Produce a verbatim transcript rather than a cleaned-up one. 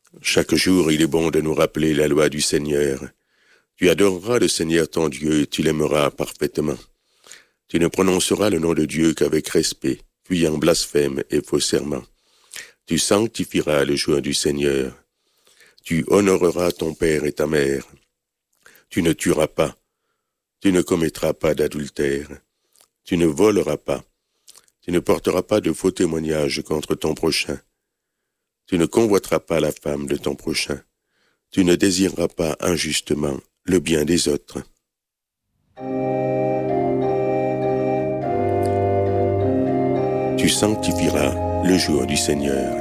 Chaque jour, il est bon de nous rappeler la loi du Seigneur. Tu adoreras le Seigneur ton Dieu et tu l'aimeras parfaitement. Tu ne prononceras le nom de Dieu qu'avec respect, fuyant blasphème et faux serment. Tu sanctifieras le jour du Seigneur. Tu honoreras ton père et ta mère. Tu ne tueras pas. Tu ne commettras pas d'adultère. Tu ne voleras pas. Tu ne porteras pas de faux témoignages contre ton prochain. Tu ne convoiteras pas la femme de ton prochain. Tu ne désireras pas injustement le bien des autres. Tu sanctifieras le jour du Seigneur.